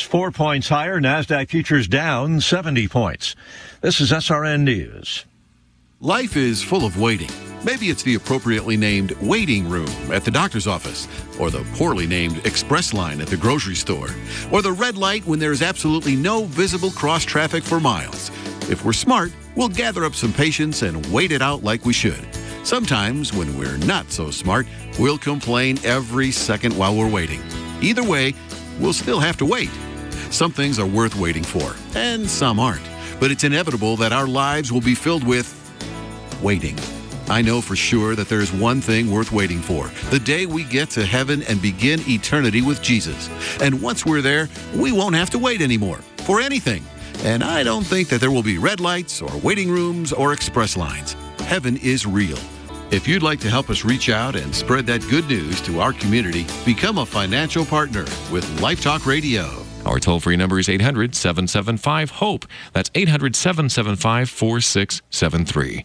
4 points higher. NASDAQ futures down 70 points. This is SRN News. Life is full of waiting. Maybe it's the appropriately named waiting room at the doctor's office, or the poorly named express line at the grocery store, or the red light when there's absolutely no visible cross traffic for miles. If we're smart, we'll gather up some patience and wait it out like we should. Sometimes, when we're not so smart, we'll complain every second while we're waiting. Either way, we'll still have to wait. Some things are worth waiting for, and some aren't. But it's inevitable that our lives will be filled with waiting. I know for sure that there's one thing worth waiting for: the day we get to heaven and begin eternity with Jesus. And once we're there, we won't have to wait anymore for anything. And I don't think that there will be red lights or waiting rooms or express lines. Heaven is real. If you'd like to help us reach out and spread that good news to our community, become a financial partner with Life Talk Radio. Our toll-free number is 800-775-HOPE. That's 800-775-4673.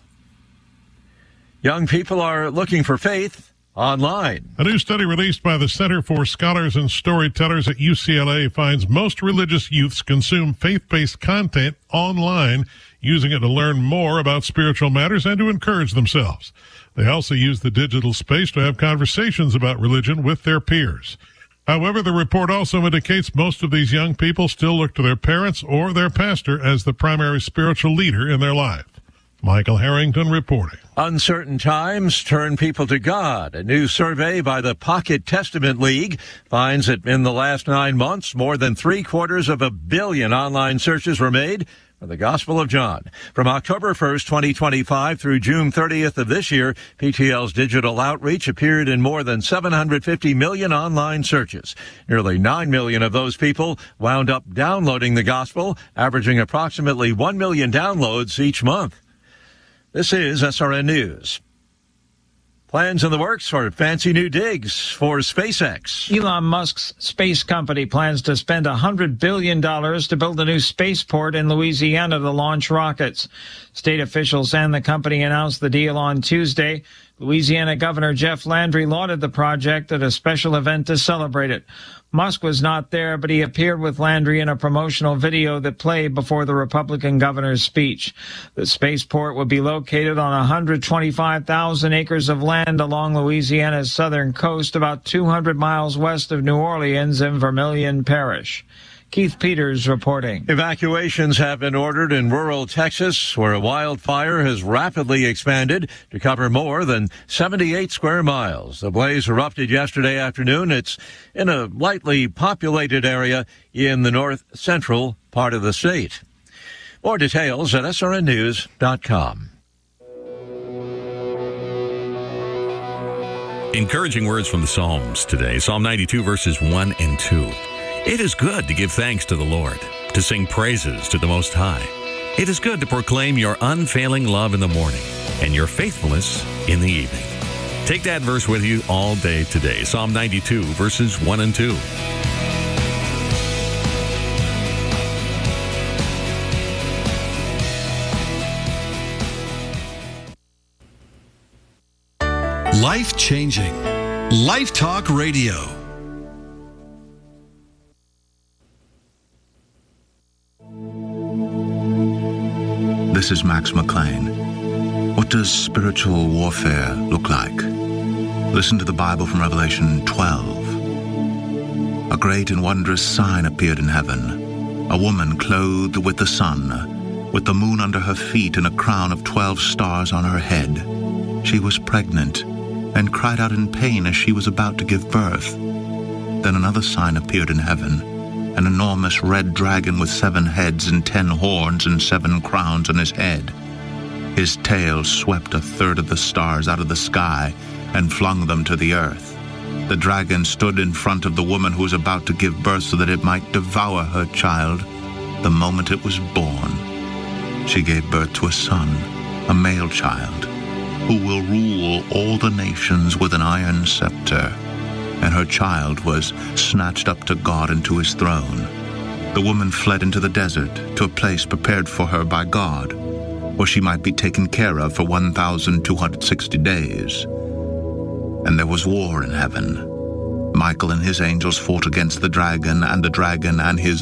Young people are looking for faith online. A new study released by the Center for Scholars and Storytellers at UCLA finds most religious youths consume faith-based content online, using it to learn more about spiritual matters and to encourage themselves. They also use the digital space to have conversations about religion with their peers. However, the report also indicates most of these young people still look to their parents or their pastor as the primary spiritual leader in their life. Michael Harrington reporting. Uncertain times turn people to God. A new survey by the Pocket Testament League finds that in the last 9 months, more than 750 million online searches were made for the Gospel of John. From October 1st, 2025 through June 30th of this year, PTL's digital outreach appeared in more than 750 million online searches. Nearly 9 million of those people wound up downloading the Gospel, averaging approximately 1 million downloads each month. This is SRN News. Plans in the works for fancy new digs for SpaceX. Elon Musk's space company plans to spend $100 billion to build a new spaceport in Louisiana to launch rockets. State officials and the company announced the deal on Tuesday. Louisiana Governor Jeff Landry lauded the project at a special event to celebrate it. Musk was not there, but he appeared with Landry in a promotional video that played before the Republican governor's speech. The spaceport would be located on 125,000 acres of land along Louisiana's southern coast, about 200 miles west of New Orleans in Vermilion Parish. Keith Peters reporting. Evacuations have been ordered in rural Texas, where a wildfire has rapidly expanded to cover more than 78 square miles. The blaze erupted yesterday afternoon. It's in a lightly populated area in the north central part of the state. More details at srnnews.com. Encouraging words from the Psalms today. Psalm 92, verses 1 and 2. It is good to give thanks to the Lord, to sing praises to the Most High. It is good to proclaim your unfailing love in the morning and your faithfulness in the evening. Take that verse with you all day today. Psalm 92, verses 1 and 2. Life-changing. Life Talk Radio. This is Max McLean. What does spiritual warfare look like? Listen to the Bible from Revelation 12. A great and wondrous sign appeared in heaven. A woman clothed with the sun, with the moon under her feet and a crown of 12 stars on her head. She was pregnant and cried out in pain as she was about to give birth. Then another sign appeared in heaven. An enormous red dragon with 7 heads and 10 horns and 7 crowns on his head. His tail swept 1/3 of the stars out of the sky and flung them to the earth. The dragon stood in front of the woman who was about to give birth so that it might devour her child the moment it was born. She gave birth to a son, a male child, who will rule all the nations with an iron scepter. And her child was snatched up to God and to his throne. The woman fled into the desert to a place prepared for her by God, where she might be taken care of for 1,260 days. And there was war in heaven. Michael and his angels fought against the dragon and his